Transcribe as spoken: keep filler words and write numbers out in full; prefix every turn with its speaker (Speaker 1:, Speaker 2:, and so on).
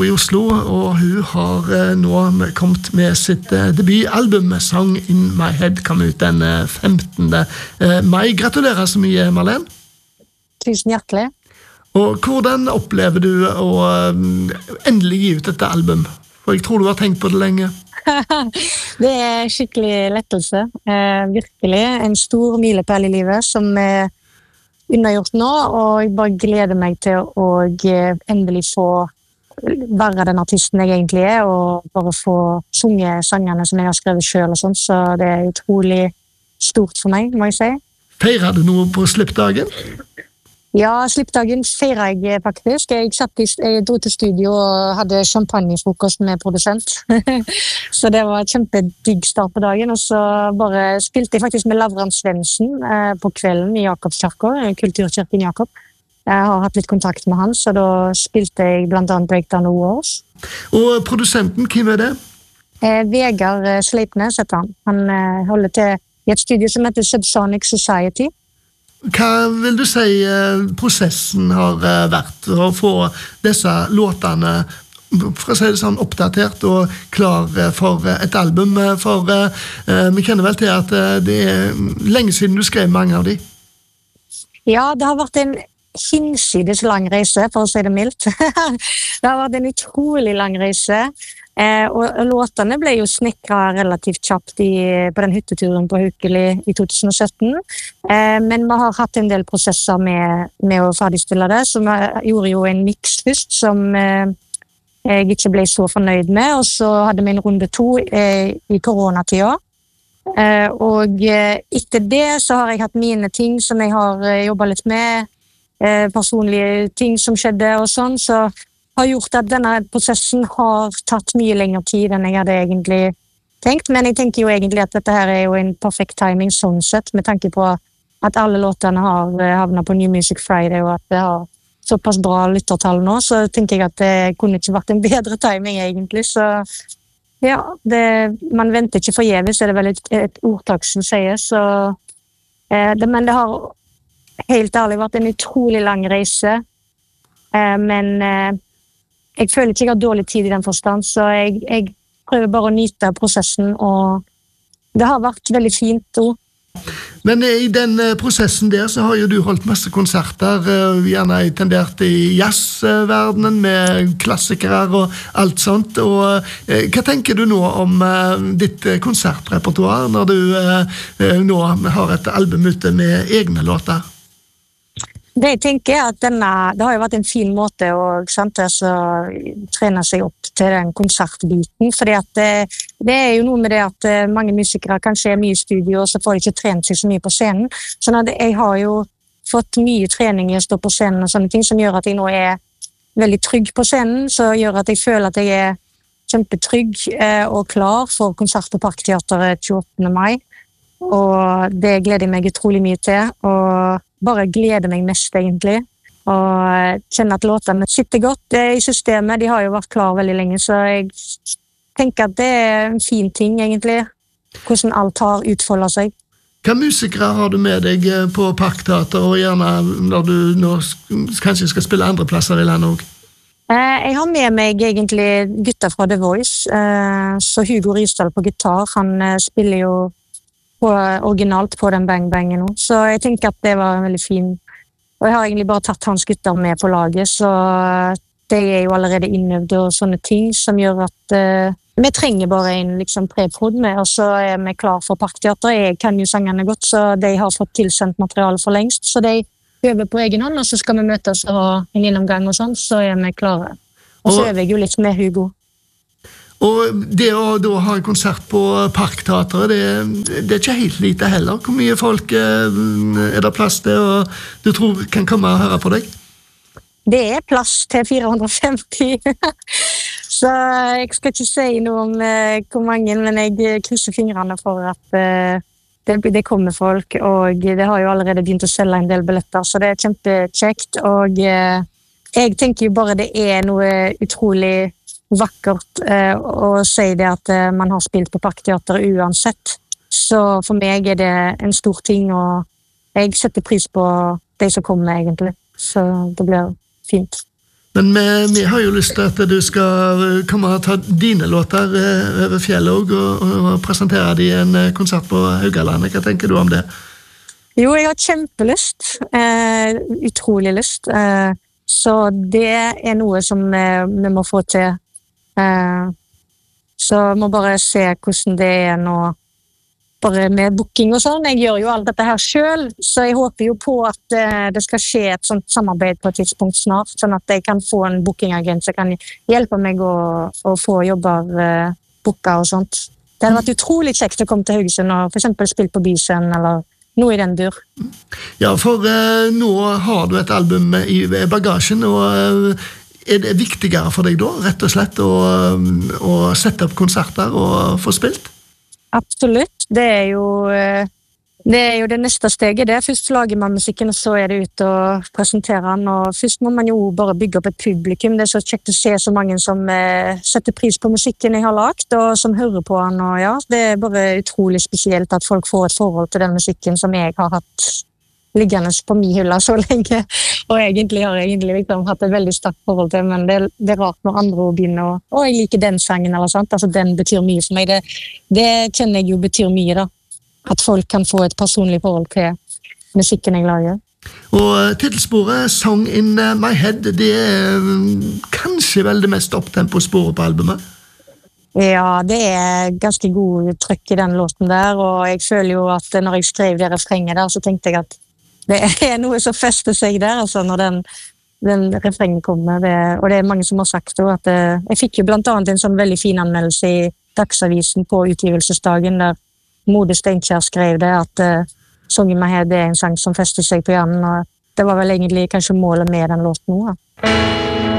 Speaker 1: I Oslo, og hun har eh, nå kommet med sitt eh, debutalbum Song in My Head, kom ut den eh, femtende mai. Gratulerer så mye, Marlene.
Speaker 2: Tusen hjertelig.
Speaker 1: Og hvordan opplever du å eh, endelig gi ut dette album? For jeg tror du har tenkt på det lenge.
Speaker 2: Det er skikkelig lettelse. Eh, virkelig en stor milepæl i livet som er undergjort nå, og jeg bare gleder meg til å eh, endelig få være den artisten jeg egentlig er, og bare få sunge sangene som jeg har skrevet selv og sånt, så det er utrolig stort for meg, må jeg si.
Speaker 1: Feirer du noe på slippdagen?
Speaker 2: Ja, slippdagen feirer jeg faktisk. Jeg, satt i, jeg dro til studio og hadde champagnefrokost med produsent. Så det var et kjempedigg start på dagen, og så bare spilte jeg faktisk med Lavran Svendsen eh, på kvelden i Jakobskirken, Kulturkirken Jakob. Jeg har hatt litt kontakt med han, så da spilte jeg blant annet Breakdown of Walls.
Speaker 1: Og produsenten, hvem er det?
Speaker 2: Eh, Vegard Sleipnes heter han. Han eh, holder til i et studio som heter Subsonic Society.
Speaker 1: Hva vil du si eh, prosessen har eh, vært å få disse låtene, for å si det sånn, oppdatert og klar eh, for et album? For eh, vi kjenner vel til at eh, det er lenge siden du skrev mange av de.
Speaker 2: Ja, det har vært en hinsides lang reise, for å si det mildt. Det har vært en utrolig lang reise, eh, og låtene ble jo snekret relativt kjapt i, på den hytteturen på Haukeli i to tusen og sytten, eh, men vi har hatt en del prosesser med, med å ferdigstille det, så vi gjorde jo en mix først, som eh, jeg ikke ble så fornøyd med, og så hadde vi en runde to eh, i koronatida. Eh, og eh, etter det så har jeg hatt mine ting som jeg har eh, jobbet litt med, personlige ting som skjedde og sånn, så har gjort at denne prosessen har tatt mye lengre tid enn jeg hadde egentlig tenkt, men jeg tenker jo egentlig at dette her er jo en perfekt timing sånn sett, med tanke på at alle låtene har havnet på New Music Friday, og at det har såpass bra lyttertall nå, så tenker jeg at det kunne ikke vært en bedre timing egentlig, så ja, det, man venter ikke forgjeves, er det vel et, et ordtak som sier, så eh, det, men det har helt ærlig vært en utrolig lang reise, eh, men eh, jeg føler ikke jeg har dårlig tid i den forstand, så jeg, jeg prøver bare å nyte prosessen, og det har vært veldig fint også.
Speaker 1: Men i den prosessen der så har jo du holdt masse konserter, gjerne tendert i jazzverdenen med klassikere og alt sånt, og hva tenker du nå om ditt konsertrepertoar når du nå har et album ute med egne låter?
Speaker 2: Det jeg tenker er at denne, det har jo vært en fin måte å sant, altså, trene seg opp til den konsertbiten, fordi at det, det er jo noe med det at mange musikere kanskje er mye i studio, og så får de ikke trent seg så mye på scenen. Sånn at jeg har jo fått mye trening i å stå på scenen og sånne ting, som gjør at jeg nå er veldig trygg på scenen, så gjør at jeg føler at jeg er kjempetrygg eh, og klar for konsert på Parkteatret tjueåttende mai, og det gleder jeg meg utrolig mye til, og bare gleder meg mest egentlig, og kjenner at låtene sitter godt i systemet. De har jo vært klar veldig lenge, så jeg tenker at det er en fin ting egentlig, hvordan alt har utfoldet seg.
Speaker 1: Hva musikere har du med deg på Parkteater, og gjerne når du nå kanskje skal spille andre plasser i landet også?
Speaker 2: Jeg har med meg egentlig gutter fra The Voice, så Hugo Rysdal på gitar, han spiller jo på, originalt på den Bang Bangen nå, så jeg tenker at det var veldig fin, og jeg har egentlig bare tatt hans gutter med på laget, så det er jo allerede innøvd og sånne ting som gjør at uh, vi trenger bare en liksom pre-prod med, og så er vi klar for Parkteater. Jeg kan jo sangene godt, så de har fått tilsendt materiale for lengst, så de øver på egen hånd, og så skal vi møtes og ha en gjennomgang og sånn, så er vi klare. Og så øver jeg jo litt med Hugo.
Speaker 1: Og det å da ha en konsert på Parkteatret, det, det er ikke helt lite heller. Hvor mye folk er det plass til, og du tror kan komme og høre på deg?
Speaker 2: Det er plass til fire hundre og femti. Så jeg skal ikke si noe om uh, hvor mange, men jeg krysser fingrene for at uh, det, det kommer folk, og det har jo allerede begynt å selge en del billetter, så det er kjempekjekt, og uh, jeg tenker jo bare det er noe utrolig vakkert eh, å si det at eh, man har spilt på Parkteatret uansett. Så for meg er det en stor ting, og jeg setter pris på de som kommer egentlig. Så det blir fint.
Speaker 1: Men vi, vi har jo lyst til at du skal komme og ta dine låter over fjellet og, og presentere de i en konsert på Haugalandet. Hva tenker du om det?
Speaker 2: Jo, jeg har kjempelyst. Eh, utrolig lyst. Eh, så det er noe som vi, vi må få til. Eh, så må bare se hvordan det er nå, bare med booking og sånn. Jeg gjør jo alt dette her selv, så jeg håper jo på at eh, det skal skje et sånt samarbeid på et tidspunkt snart, sånn at jeg kan få en bookingagent som kan hjelpe meg å, å få jobber eh, booket og sånt. Det hadde vært utrolig kjekt å komme til Haugesund og for eksempel spille på Byscenen eller noe i den dur.
Speaker 1: Ja, for eh, nå har du et album i bagasjen, og eh, er det viktigere for deg da, rett og slett, å, å sette opp konserter og få spilt?
Speaker 2: Absolutt. Det er jo det er jo det neste steget. Det. Først lager man musikken, og så er det ut og presentere den. Og først må man jo bare bygge opp et publikum. Det er så kjekt å se så mange som eh, setter pris på musikken jeg har lagt, og som hører på den. Og ja, det er bare utrolig spesielt at folk får et forhold til den musikken som jeg har hatt liggende på min hylla så lenge. Og egentlig har jeg egentlig liksom hatt et veldig sterkt forhold til, men det, det er rart når andre begynner å «Å, jeg liker den sangen», eller sånt. Altså, den betyr mye for meg. Det, det kjenner jeg jo betyr mye, da. At folk kan få et personlig forhold til musikken jeg lager.
Speaker 1: Og titelsporet «Song in my head», det er kanskje vel det mest opptempo-sporet på albumet?
Speaker 2: Ja, det er ganske god trykk i den låten der, og jeg føler jo at når jeg skrev det refrenget der, så tenkte jeg at det er noe som fester seg der, altså når den, den refrengen kommer. Det, og det er mange som har sagt det, at det, jeg fikk jo blant annet en sånn veldig fin anmeldelse i Dagsavisen på utgivelsesdagen, der Mode Steinkjer skrev det, at uh, «Song in my head» er en sang som fester seg på hjernen, og det var vel egentlig kanskje målet med den låten nå. Da.